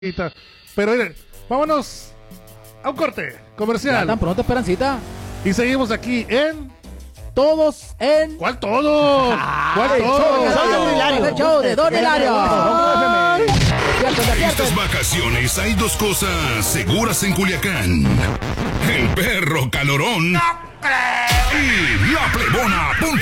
Pero miren, vámonos a un corte comercial. ¿Ya tan pronto, Esperancita? Y seguimos aquí en... Todos en... ¿Cuál todos? ¿Cuál todos? El show de Don Hilario. Estas vacaciones hay dos cosas seguras en Culiacán: el perro calorón y la plebona.